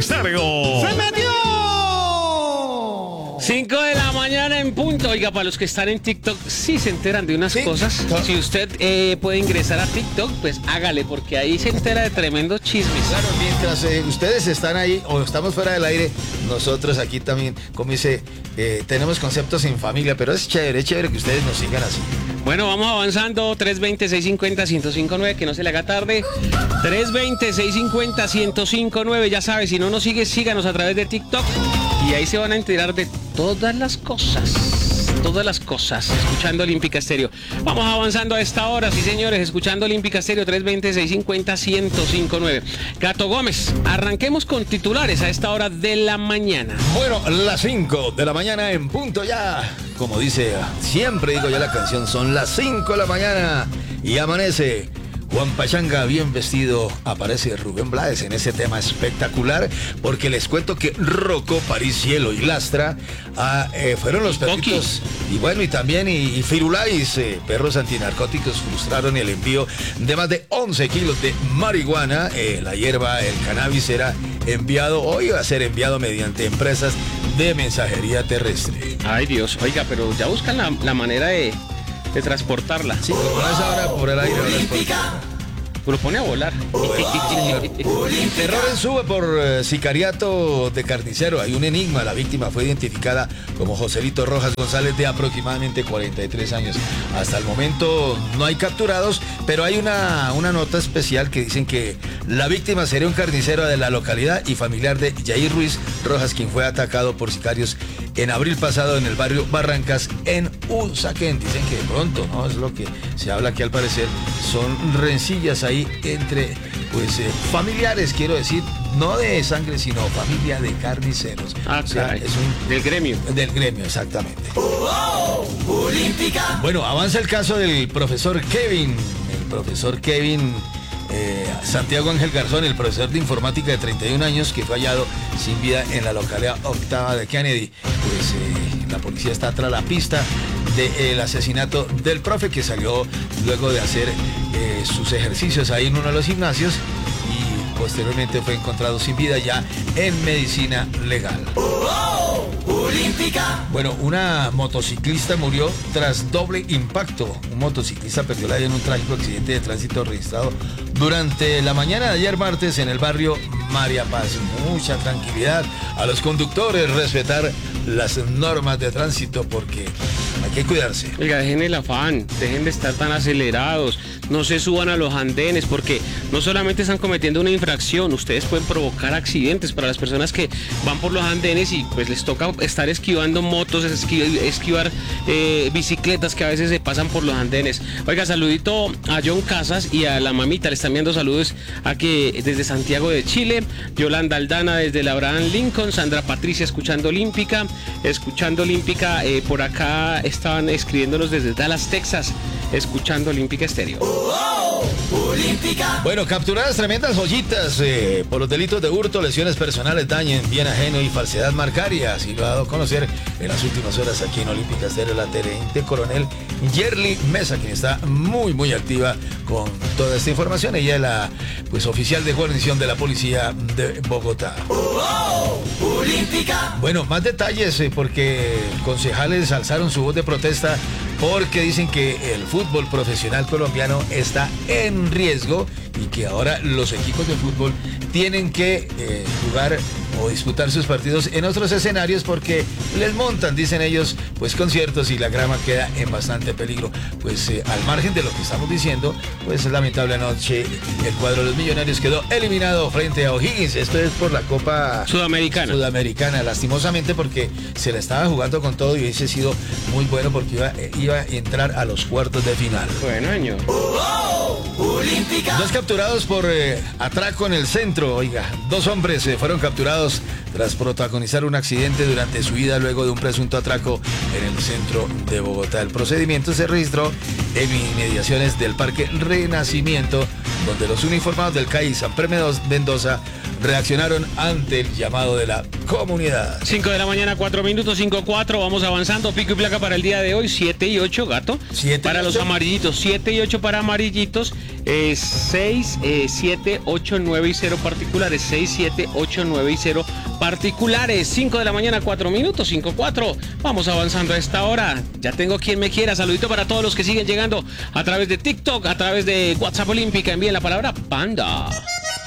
Estéreo. ¡Se metió! 5 de la mañana en punto. Oiga, para los que están en TikTok, sí se enteran de unas cosas. Si usted puede ingresar a TikTok, pues hágale, porque ahí se entera de tremendos chismes. Claro, mientras ustedes están ahí o estamos fuera del aire, nosotros aquí también, como dice, tenemos conceptos en familia, pero es chévere que ustedes nos sigan así. Bueno, vamos avanzando. 320-650-1059, que no se le haga tarde. 320-650-1059. Ya sabe, si no nos sigue, síganos a través de TikTok. Y ahí se van a enterar de todas las cosas, escuchando Olímpica Estéreo. Vamos avanzando a esta hora, sí señores, escuchando Olímpica Estéreo, 320-650-1059. Gato Gómez, arranquemos con titulares a esta hora de la mañana. Bueno, las 5 de la mañana en punto ya. Como dice, siempre digo ya la canción, son las 5 de la mañana y amanece. Juan Pachanga bien vestido, aparece Rubén Blades en ese tema espectacular, porque les cuento que Rocco, París, Cielo y Lastra fueron los perritos, y bueno, y también y Firulais, perros antinarcóticos, frustraron el envío de más de 11 kilos de marihuana. La hierba, el cannabis era enviado, hoy va a ser enviado mediante empresas de mensajería terrestre. Ay Dios, oiga, pero ya buscan la manera de transportarla. Sí, como es ahora por el aire. Lo pone a volar. Terror en sube por sicariato de carnicero. Hay un enigma. La víctima fue identificada como Joselito Rojas González, de aproximadamente 43 años. Hasta el momento no hay capturados, pero hay una nota especial que dicen que la víctima sería un carnicero de la localidad y familiar de Jair Ruiz Rojas, quien fue atacado por sicarios en abril pasado en el barrio Barrancas, en Usaquén. Dicen que de pronto, ¿no? Es lo que se habla, que al parecer son rencillas ahí entre, pues, familiares, quiero decir, no de sangre, sino familia de carniceros. O sea, es del gremio. Del gremio, exactamente. Olímpica. Bueno, avanza el caso del profesor Kevin. El profesor Kevin Santiago Ángel Garzón, el profesor de informática de 31 años, que fue hallado sin vida en la localidad octava de Kennedy. Pues la policía está tras la pista del asesinato del profe, que salió luego de hacer sus ejercicios ahí en uno de los gimnasios y posteriormente fue encontrado sin vida ya en medicina legal. Olímpica. Bueno, una motociclista murió tras doble impacto. Un motociclista perdió la vida en un trágico accidente de tránsito registrado durante la mañana de ayer martes en el barrio María Paz. Mucha tranquilidad a los conductores, respetar las normas de tránsito, porque hay que cuidarse. Oiga, dejen el afán, dejen de estar tan acelerados, no se suban a los andenes, porque no solamente están cometiendo una infracción, ustedes pueden provocar accidentes para las personas que van por los andenes y pues les toca estar esquivando motos, esquivar bicicletas que a veces se pasan por los andenes. Oiga, saludito a John Casas y a la mamita, le están enviando saludos aquí desde Santiago de Chile, Yolanda Aldana desde la Abraham Lincoln, Sandra Patricia escuchando Olímpica, por acá estaban escribiéndonos desde Dallas, Texas, escuchando Olímpica Estéreo. Olímpica. Bueno, capturadas tremendas joyitas por los delitos de hurto, lesiones personales, daño en bien ajeno y falsedad marcaria. Así lo ha dado a conocer en las últimas horas aquí en Olímpica Estéreo la teniente coronel Yerly Mesa, quien está muy activa con toda esta información. Ella es la oficial de guarnición de la policía de Bogotá. Olímpica. Bueno, más detalles porque concejales alzaron su voz de protesta porque dicen que el fútbol profesional colombiano está en riesgo y que ahora los equipos de fútbol tienen que jugar o disputar sus partidos en otros escenarios porque les montan, dicen ellos, pues conciertos y la grama queda en bastante peligro. Pues al margen de lo que estamos diciendo, pues lamentable anoche el cuadro de los Millonarios quedó eliminado frente a O'Higgins. Esto es por la Copa Sudamericana, lastimosamente, porque se la estaba jugando con todo y hubiese sido muy bueno porque iba a entrar a los cuartos de final. Bueno, año. Olímpica. Dos capturados por atraco en el centro. Oiga, dos hombres fueron capturados tras protagonizar un accidente durante su ida luego de un presunto atraco en el centro de Bogotá. El procedimiento se registró en inmediaciones del Parque Renacimiento, donde los uniformados del CAI San Premio Mendoza reaccionaron ante el llamado de la comunidad. 5 de la mañana, 4 minutos, 5:04, vamos avanzando. Pico y placa para el día de hoy, 7 y 8, gato. 7 para los amarillitos, 7 y 8 para amarillitos. 6, 7, 8, 9 y 0 particulares. 6, 7, 8, 9 y 0 particulares. 5 de la mañana, 4 minutos, 5-4. Vamos avanzando a esta hora. Ya tengo quien me quiera. Saludito para todos los que siguen llegando a través de TikTok, a través de WhatsApp Olímpica. Envíen la palabra Panda.